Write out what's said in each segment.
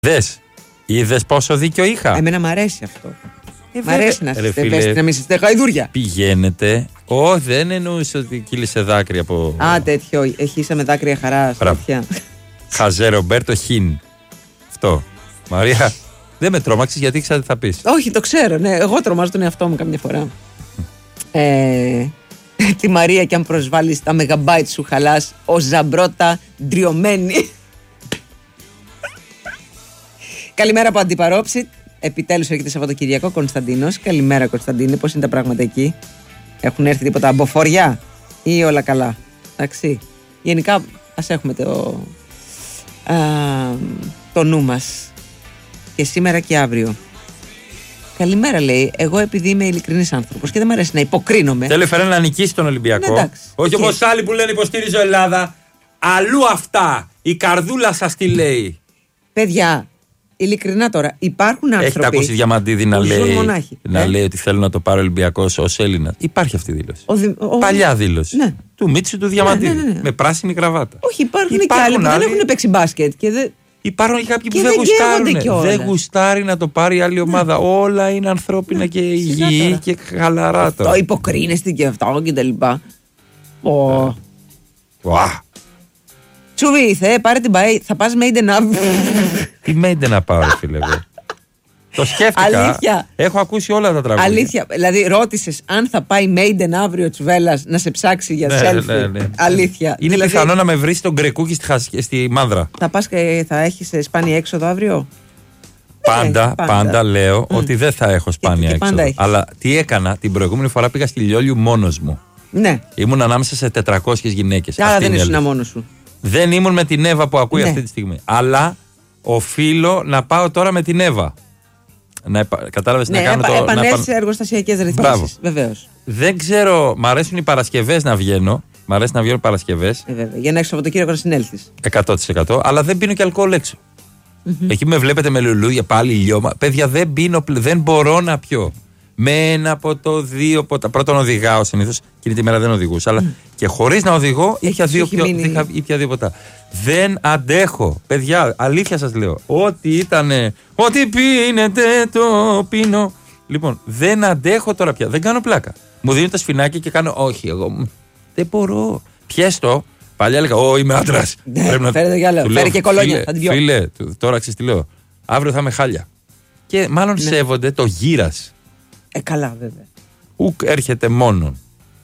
Είδες πόσο δίκιο είχα. Εμένα μ' αρέσει αυτό. Μ' αρέσει να είστε ευαίσθητοι, να μην είστε γαϊδούρια. Πηγαίνετε. Δεν εννοούσε ότι κύλησε δάκρυα από. Τέτοιο. Έχισαμε δάκρυα χαρά. Χαζέ Ρομπέρτο Χιν. Αυτό. Μαρία, δεν με τρόμαξες γιατί ήξερα τι θα πεις. Όχι, το ξέρω. Ναι. Εγώ τρομάζω τον εαυτό μου καμιά φορά. Τη Μαρία, και αν προσβάλλεις τα μεγαμπάιτ σου χαλάς ο Ζαμπρότα ντριωμένη. Καλημέρα από Αντιπαρόψη. Επιτέλους έρχεται Σαββατοκυριακό. Κωνσταντίνος. Καλημέρα, Κωνσταντίνε. Πώς είναι τα πράγματα εκεί? Έχουν έρθει τίποτα αμποφοριά ή όλα καλά? Εντάξει. Γενικά ας έχουμε το νου μας και σήμερα και αύριο. Καλημέρα, λέει. Εγώ επειδή είμαι ειλικρινής άνθρωπος και δεν μου αρέσει να υποκρίνομαι. Θέλω φέρε να νικήσει τον Ολυμπιακό. Ναι, όχι όπως άλλοι που λένε υποστήριζω Ελλάδα. Αλλού αυτά. Η καρδούλα σας τι λέει. Παιδιά, ειλικρινά τώρα, υπάρχουν άνθρωποι. Έχετε ακούσει Διαμαντίδη να λέει ότι θέλει να το πάρει ο Ολυμπιακός ως Έλληνα? Υπάρχει αυτή η δήλωση. Παλιά δήλωση. Ναι. Του Μίτσου του Διαμαντίδη. Ναι. Με πράσινη κραβάτα. Όχι, υπάρχουν και άλλοι που δεν έχουν παίξει μπάσκετ. Υπάρχουν και κάποιοι που δεν γουστάρουν. Δεν γουστάρει να το πάρει η άλλη ομάδα. Όλα είναι ανθρώπινα και υγιή και χαλαρά τώρα. Το υποκρίνεστε και αυτό και τα λοιπά. Τσούβι, πάρε την παέ, θα πας Maiden αύριο. Τι Maiden να πάω, φίλε εγώ. Το σκέφτηκα. Αλήθεια. Έχω ακούσει όλα τα τραγούδια. Αλήθεια. Δηλαδή, ρώτησες αν θα πάει Maiden αύριο Τσουβέλλας να σε ψάξει για selfie. Ναι. Αλήθεια. Είναι δηλαδή, πιθανό να με βρει στον Γκρεκούκι στη Μάνδρα. Θα πας και θα έχεις σπάνια έξοδο αύριο? Πάντα λέω ότι δεν θα έχω σπάνια έξοδο. Αλλά τι έκανα, την προηγούμενη φορά πήγα στη Λιόλιου μόνος μου. Ναι. Ήμουν ανάμεσα σε 400 γυναίκες. Άρα δεν ήσουν μόνος σου. Δεν ήμουν με την Εύα που ακούει αυτή τη στιγμή. Αλλά οφείλω να πάω τώρα με την Εύα. Κατάλαβες να κάνω το. Επανέλθει σε εργοστασιακές ρυθμίσεις. Βεβαίως. Δεν ξέρω, μ' αρέσουν οι Παρασκευές να βγαίνω. Μ' αρέσει να βγαίνω Παρασκευές. Για να έχεις Σαββατοκύριακο να συνέλθεις. 100%. Αλλά δεν πίνω και αλκοόλ έξω. Εκεί με βλέπετε με λουλούδια πάλι ηλιώμα. Παιδιά, δεν μπορώ να πιω. Με ένα ποτό, δύο ποτά. Πρώτον οδηγάω συνήθως. Εκείνη τη μέρα δεν οδηγούσα. Αλλά και χωρίς να οδηγώ είχα δύο ποτά. Δεν αντέχω. Παιδιά, αλήθεια σας λέω. Ό,τι ήτανε. Ό,τι πίνετε το πίνω. Λοιπόν, δεν αντέχω τώρα πια. Δεν κάνω πλάκα. Μου δίνουν τα σφινάκια και κάνω. Όχι, εγώ. Δεν μπορώ. Πιέστο. Παλιά έλεγα, είμαι άντρας. Φέρε κι άλλο. Φέρε και κολόνια. Φίλε, τώρα ξέρεις τι λέω. Αύριο θα είμαι χάλια. Και μάλλον σέβονται το γύρας. Καλά, βέβαια. Ουκ έρχεται μόνον.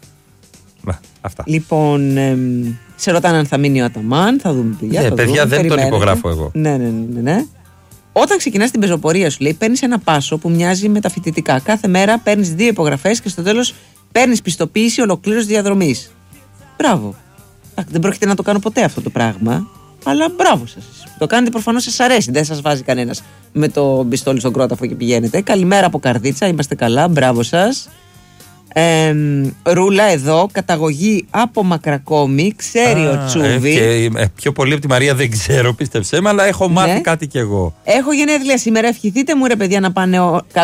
Αυτά. Λοιπόν, σε ρωτάνε αν θα μείνει ο Αταμάν, θα δούμε. Παιδιά, δεν τον υπογράφω εγώ. Ναι. Όταν ξεκινάς την πεζοπορία σου, λέει, παίρνεις ένα πάσο που μοιάζει με τα φοιτητικά. Κάθε μέρα παίρνεις 2 υπογραφές και στο τέλος παίρνεις πιστοποίηση ολοκλήρωσης διαδρομής. Μπράβο. Δεν πρόκειται να το κάνω ποτέ αυτό το πράγμα. Αλλά μπράβο σας. Το κάνετε, προφανώς σας αρέσει. Δεν σας βάζει κανένας με το πιστόλι στον κρόταφο και πηγαίνετε. Καλημέρα από Καρδίτσα. Είμαστε καλά. Μπράβο σας. Ρούλα εδώ. Καταγωγή από Μακρακόμη. Ξέρει ο Τσούβι. Πιο πολύ από τη Μαρία δεν ξέρω, πίστεψέ με, αλλά έχω μάθει κάτι κι εγώ. Έχω γενέθλια σήμερα. Ευχηθείτε μου, ρε παιδιά, να πάνε.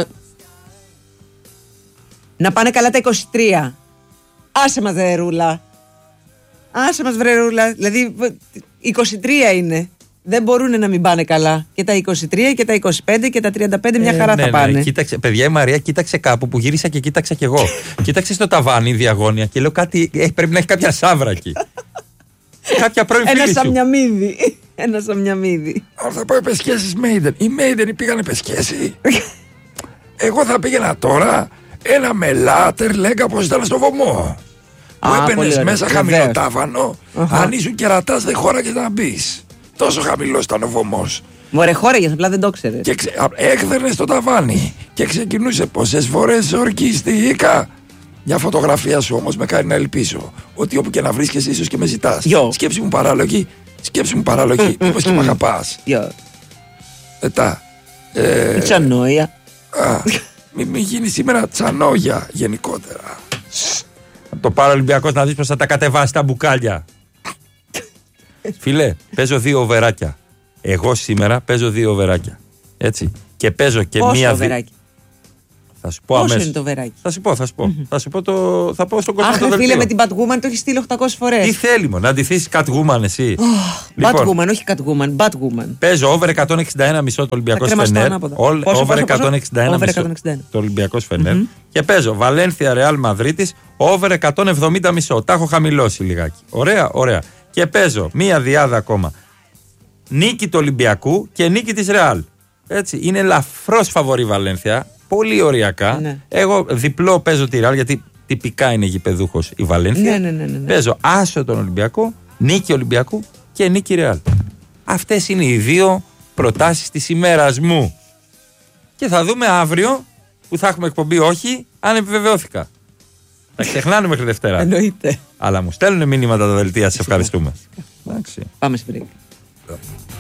Να πάνε καλά τα 23. Άσε μας, δε Ρούλα. Άσε μας, βρε Ρούλα. Δηλαδή 23 είναι. Δεν μπορούν να μην πάνε καλά. Και τα 23 και τα 25 και τα 35 μια χαρά θα πάνε. Κοίταξε, παιδιά, η Μαρία κοίταξε κάπου που γύρισα και κοίταξα κι εγώ. Κοίταξε στο ταβάνι διαγώνια και λέω κάτι. Πρέπει να έχει κάποια σαύρα εκεί. Κάποια πρώην φίλη σου. Ένα σαμιαμίδι. Αν θα πω επεσχέσεις Maiden. Οι Maiden πήγαν επεσχέσει. Εγώ θα πήγαινα τώρα ένα μελάτερ, λέγα πως ήταν στο βωμό. Που έπαινες μέσα χαμηλοτάβανο, αν ήσουν κερατάς δεν χώραγες να μπεις. Τόσο χαμηλός ήταν ο βωμός. Μωρέ, χώραγες, απλά δεν το ξέρεις. Και έκδερνες το ταβάνι και ξεκινούσε πόσες φορές ορκιστήκα. Μια φωτογραφία σου όμως με κάνει να ελπίσω ότι όπου και να βρίσκεσαι ίσως και με ζητάς. Σκέψη μου παράλογη, μήπως και μ' αγαπάς. Μετά. Τσανόια. Μην γίνει σήμερα τσανόγια γενικότερα. Το πάρω Ολυμπιακός να δεις πως θα τα κατεβάσει τα μπουκάλια. Φίλε, παίζω 2 οβεράκια. Εγώ σήμερα παίζω 2 οβεράκια. Έτσι. Και παίζω και πόσο οβεράκι? Θα σου πω Πόσο αμέσως. είναι το βεράκι? Θα σου πω. Θα πω στον κόσμο Αχ, το ρε φίλε, δελτίο. με την Batwoman το έχει στείλει 800 φορές. Τι θέλει μου, να αντιθείς Catwoman εσύ. Batwoman, όχι Catwoman, Batwoman. Παίζω over 161,5 το Ολυμπιακό Φενέρ. Over 161,5 το Ολυμπιακό Φενέρ. Και παίζω Βαλένθια Ρεάλ Μαδρίτης over 170,5. Τα έχω χαμηλώσει λιγάκι. Ωραία. Και παίζω μία διάδα ακόμα. Νίκη του Ολυμπιακού και νίκη της Ρεάλ. Έτσι. Είναι ελαφρώς φαβορή Βαλένθια. Πολύ ωριακά. Ναι. Εγώ διπλό παίζω τη Ρεάλ γιατί τυπικά είναι γηπεδούχος η Βαλένθια. Ναι. Παίζω άσο τον Ολυμπιακό, νίκη Ολυμπιακού και νίκη Ρεάλ. Αυτές είναι οι δύο προτάσεις της ημέρας μου. Και θα δούμε αύριο που θα έχουμε εκπομπή, όχι, αν επιβεβαιώθηκα. Θα ξεχνάνε μέχρι Δευτέρα. Εννοείται. Αλλά μου στέλνουν μήνυματα τα δελτία, σας ευχαριστούμε. Πάμε σε break.